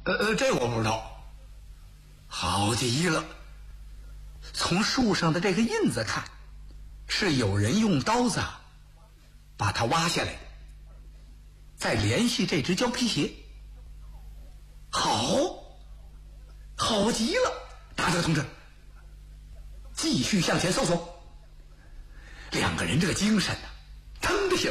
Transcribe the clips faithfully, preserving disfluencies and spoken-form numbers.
呃呃，这我不知道。好极了，从树上的这个印子看，是有人用刀子把它挖下来的，再联系这只胶皮鞋。好，好极了，大德同志，继续向前搜索。两个人这个精神啊，腾的些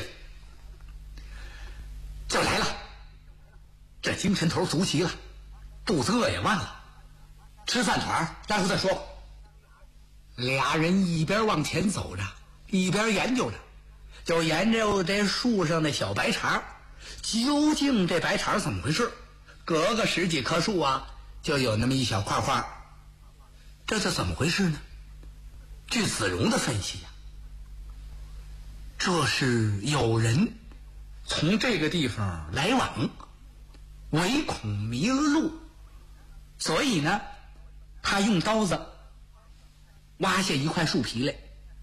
就来了。这精神头足齐了，肚子饿也忘了，吃饭团待会儿再说。俩人一边往前走着，一边研究着，就研究这树上的小白茬，究竟这白茬怎么回事？隔个十几棵树啊，就有那么一小块块，这是怎么回事呢？据子荣的分析呀、啊，这是有人从这个地方来往，唯恐迷了路，所以呢，他用刀子挖下一块树皮来。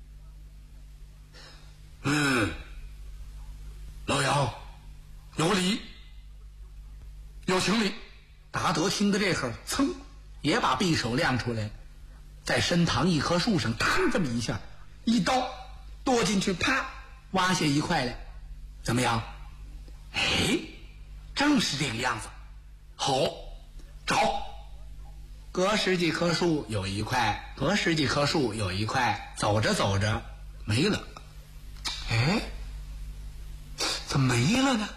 嗯，老杨，有理，有情理。达德听到这会儿，噌，也把匕首亮出来，在身旁一棵树上嘡这么一下，一刀剁进去，啪，挖下一块来。怎么样？哎，正是这个样子。好，找。隔十几棵树有一块，隔十几棵树有一块，走着走着没了。哎，怎么没了呢？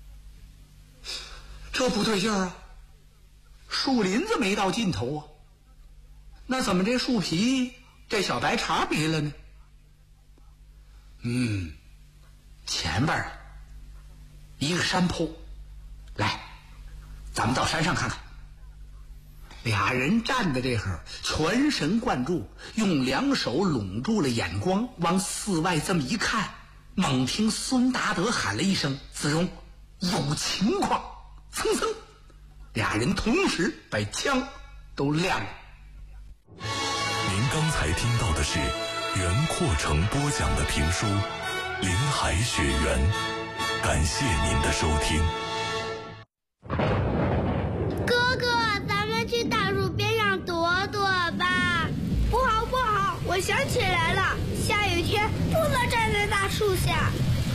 这不对劲儿啊！树林子没到尽头啊，那怎么这树皮这小白茬没了呢？嗯，前边啊一个山坡，来，咱们到山上看看。俩人站在这会儿，全神贯注，用两手拢住了眼光，往寺外这么一看，猛听孙达德喊了一声：“子荣，有情况！”蹭蹭，俩人同时把枪都亮了。 您刚才听到的是袁阔成播讲的评书《林海雪原》，感谢您的收听。 哥哥，咱们去大树边上躲躲吧。 不好不好，我想起来了，下雨天不能站在大树下。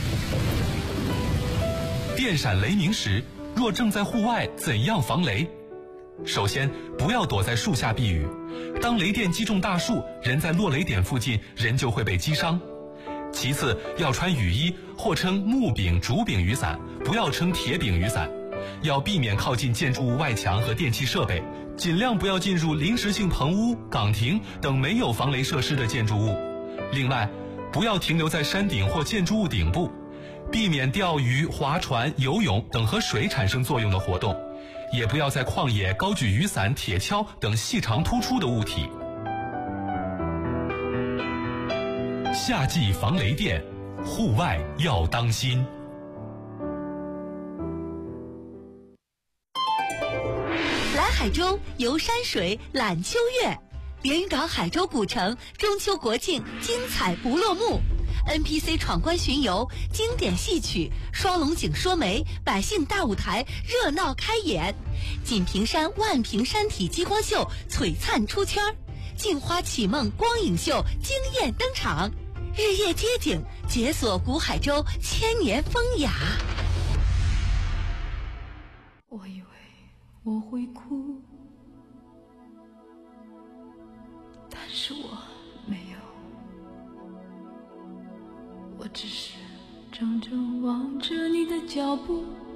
电闪雷鸣时，若正在户外，怎样防雷？首先，不要躲在树下避雨。当雷电击中大树，人在落雷点附近，人就会被击伤。其次，要穿雨衣，或称木柄、竹柄雨伞，不要称铁柄雨伞。要避免靠近建筑物外墙和电气设备，尽量不要进入临时性棚屋、岗亭等没有防雷设施的建筑物。另外，不要停留在山顶或建筑物顶部，避免钓鱼、划船、游泳等和水产生作用的活动，也不要在旷野高举雨伞、铁锹等细长突出的物体。夏季防雷电，户外要当心。 来海州游山水、览秋月，连云港海州古城中秋国庆精彩不落幕。N P C 闯关巡游，经典戏曲，双龙井说媒，百姓大舞台热闹开演。锦屏山万屏山体激光秀璀璨出圈，镜花启梦光影秀惊艳登场。日夜街景，解锁古海州千年风雅。 我以为我会哭，但是我没有。我只是怔怔望着你的脚步，